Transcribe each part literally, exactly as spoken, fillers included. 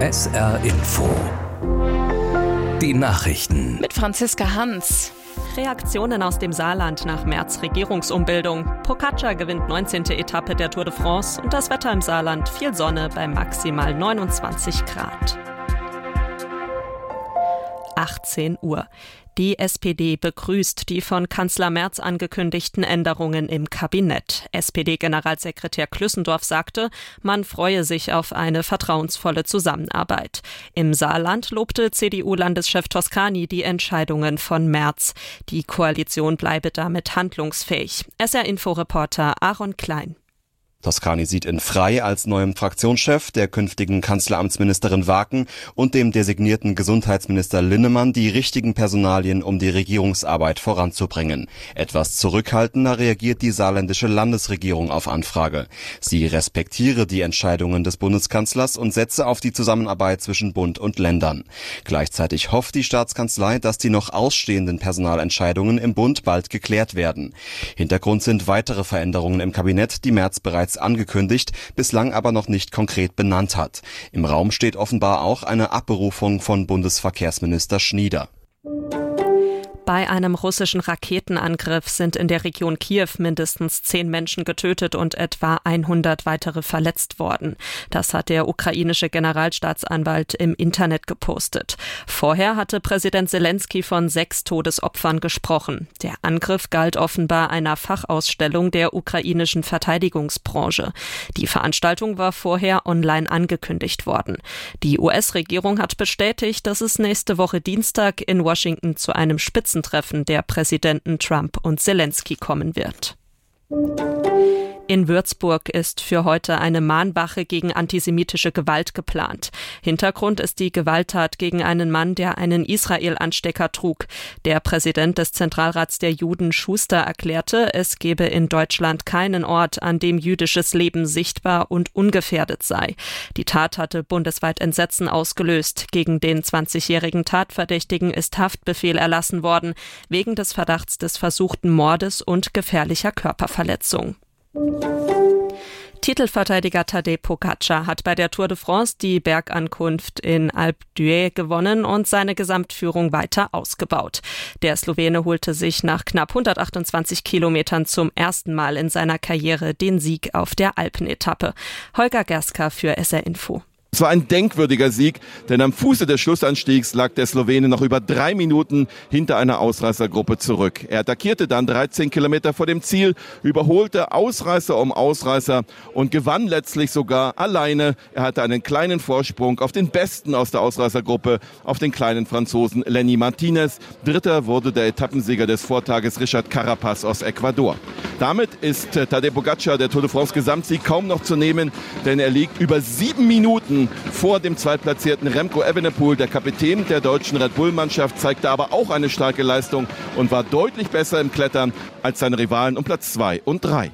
S R Info. Die Nachrichten. Mit Franziska Hans. Reaktionen aus dem Saarland nach Merz Regierungsumbildung. Pogačar gewinnt neunzehnte Etappe der Tour de France und das Wetter im Saarland, viel Sonne bei maximal neunundzwanzig Grad. achtzehn Uhr. Die S P D begrüßt die von Kanzler Merz angekündigten Änderungen im Kabinett. S P D-Generalsekretär Klüssendorf sagte, man freue sich auf eine vertrauensvolle Zusammenarbeit. Im Saarland lobte C D U-Landeschef Toscani die Entscheidungen von Merz. Die Koalition bleibe damit handlungsfähig. S R-Info-Reporter Aaron Klein. Toscani sieht in Frey als neuem Fraktionschef, der künftigen Kanzleramtsministerin Waken und dem designierten Gesundheitsminister Linnemann die richtigen Personalien, um die Regierungsarbeit voranzubringen. Etwas zurückhaltender reagiert die saarländische Landesregierung auf Anfrage. Sie respektiere die Entscheidungen des Bundeskanzlers und setze auf die Zusammenarbeit zwischen Bund und Ländern. Gleichzeitig hofft die Staatskanzlei, dass die noch ausstehenden Personalentscheidungen im Bund bald geklärt werden. Hintergrund sind weitere Veränderungen im Kabinett, die Merz bereits angekündigt, bislang aber noch nicht konkret benannt hat. Im Raum steht offenbar auch eine Abberufung von Bundesverkehrsminister Schnieder. Bei einem russischen Raketenangriff sind in der Region Kiew mindestens zehn Menschen getötet und etwa hundert weitere verletzt worden. Das hat der ukrainische Generalstaatsanwalt im Internet gepostet. Vorher hatte Präsident Selenskyj von sechs Todesopfern gesprochen. Der Angriff galt offenbar einer Fachausstellung der ukrainischen Verteidigungsbranche. Die Veranstaltung war vorher online angekündigt worden. Die U S-Regierung hat bestätigt, dass es nächste Woche Dienstag in Washington zu einem Spitzen Treffen der Präsidenten Trump und Selenskyj kommen wird. In Würzburg ist für heute eine Mahnwache gegen antisemitische Gewalt geplant. Hintergrund ist die Gewalttat gegen einen Mann, der einen Israel-Anstecker trug. Der Präsident des Zentralrats der Juden, Schuster, erklärte, es gebe in Deutschland keinen Ort, an dem jüdisches Leben sichtbar und ungefährdet sei. Die Tat hatte bundesweit Entsetzen ausgelöst. Gegen den zwanzigjährigen Tatverdächtigen ist Haftbefehl erlassen worden, wegen des Verdachts des versuchten Mordes und gefährlicher Körperverletzung. Titelverteidiger Tadej Pogačar hat bei der Tour de France die Bergankunft in Alpe d'Huez gewonnen und seine Gesamtführung weiter ausgebaut. Der Slowene holte sich nach knapp hundertachtundzwanzig Kilometern zum ersten Mal in seiner Karriere den Sieg auf der Alpenetappe. Holger Gerska für S R Info. Es war ein denkwürdiger Sieg, denn am Fuße des Schlussanstiegs lag der Slowene noch über drei Minuten hinter einer Ausreißergruppe zurück. Er attackierte dann dreizehn Kilometer vor dem Ziel, überholte Ausreißer um Ausreißer und gewann letztlich sogar alleine. Er hatte einen kleinen Vorsprung auf den Besten aus der Ausreißergruppe, auf den kleinen Franzosen Lenny Martinez. Dritter wurde der Etappensieger des Vortages Richard Carapaz aus Ecuador. Damit ist Tadej Pogačar der Tour de France Gesamtsieg kaum noch zu nehmen, denn er liegt über sieben Minuten vor dem zweitplatzierten Remco Evenepoel. Der Kapitän der deutschen Red Bull-Mannschaft zeigte aber auch eine starke Leistung und war deutlich besser im Klettern als seine Rivalen um Platz zwei und drei.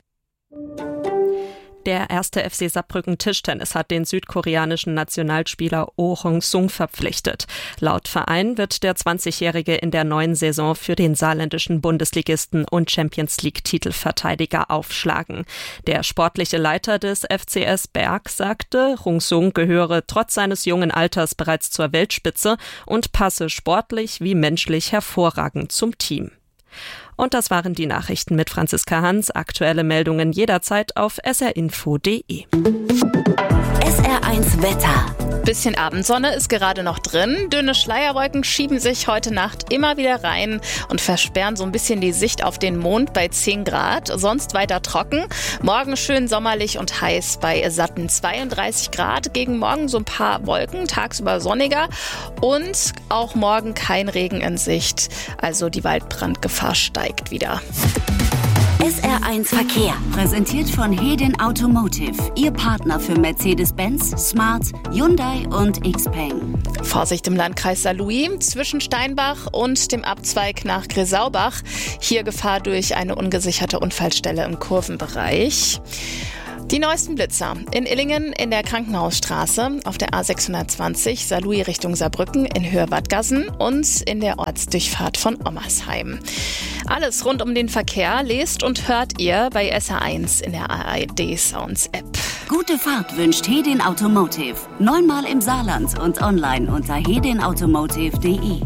Der erste F C Saarbrücken Tischtennis hat den südkoreanischen Nationalspieler Oh Hong-sung verpflichtet. Laut Verein wird der zwanzigjährige in der neuen Saison für den saarländischen Bundesligisten und Champions-League-Titelverteidiger aufschlagen. Der sportliche Leiter des F C S Berg sagte, Hong-sung gehöre trotz seines jungen Alters bereits zur Weltspitze und passe sportlich wie menschlich hervorragend zum Team. Und das waren die Nachrichten mit Franziska Hans. Aktuelle Meldungen jederzeit auf s r info punkt d e. S R eins Wetter. Bisschen Abendsonne ist gerade noch drin. Dünne Schleierwolken schieben sich heute Nacht immer wieder rein und versperren so ein bisschen die Sicht auf den Mond bei zehn Grad. Sonst weiter trocken. Morgen schön sommerlich und heiß bei satten zweiunddreißig Grad. Gegen morgen so ein paar Wolken, tagsüber sonniger. Und auch morgen kein Regen in Sicht. Also die Waldbrandgefahr steigt wieder. S R eins Verkehr, präsentiert von Hedin Automotive, Ihr Partner für Mercedes-Benz, Smart, Hyundai und Xpeng. Vorsicht im Landkreis Saarlouis zwischen Steinbach und dem Abzweig nach Gresaubach. Hier Gefahr durch eine ungesicherte Unfallstelle im Kurvenbereich. Die neuesten Blitzer in Illingen in der Krankenhausstraße, auf der A sechshundertzwanzig Saarlouis Richtung Saarbrücken in Höhe Wattgassen und in der Ortsdurchfahrt von Ommersheim. Alles rund um den Verkehr lest und hört ihr bei S R eins in der A R D Sounds App. Gute Fahrt wünscht Hedin Automotive. Neunmal im Saarland und online unter hedin automotive punkt de.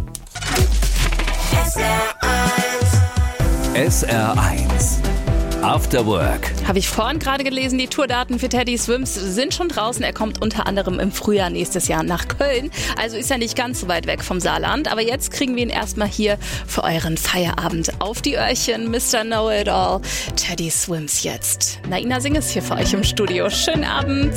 S R eins After Work. Habe ich vorhin gerade gelesen, die Tourdaten für Teddy Swims sind schon draußen. Er kommt unter anderem im Frühjahr nächstes Jahr nach Köln. Also ist er nicht ganz so weit weg vom Saarland. Aber jetzt kriegen wir ihn erstmal hier für euren Feierabend auf die Öhrchen. Mister Know-It-All, Teddy Swims jetzt. Naina Singh ist hier für euch im Studio. Schönen Abend.